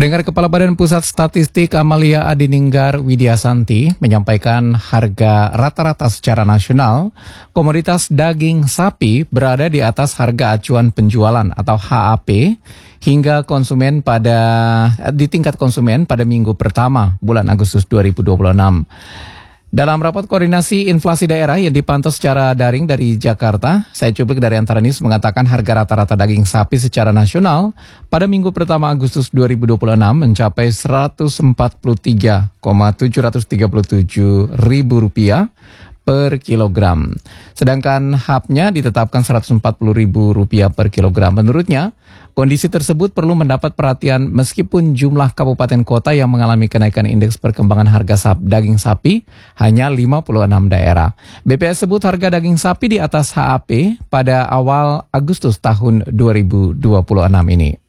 Pendengar, Kepala Badan Pusat Statistik Amalia Adininggar Widyasanti menyampaikan harga rata-rata secara nasional komoditas daging sapi berada di atas harga acuan penjualan atau HAP hingga di tingkat konsumen pada minggu pertama bulan Agustus 2026. Dalam rapat koordinasi inflasi daerah yang dipantau secara daring dari Jakarta, saya cuplik dari Antara News mengatakan harga rata-rata daging sapi secara nasional pada minggu pertama Agustus 2026 mencapai Rp143,737 per kilogram. Sedangkan HAP-nya ditetapkan Rp140.000 per kilogram. Menurutnya, kondisi tersebut perlu mendapat perhatian meskipun jumlah kabupaten kota yang mengalami kenaikan indeks perkembangan harga daging sapi hanya 56 daerah. BPS sebut harga daging sapi di atas HAP pada awal Agustus tahun 2026 ini.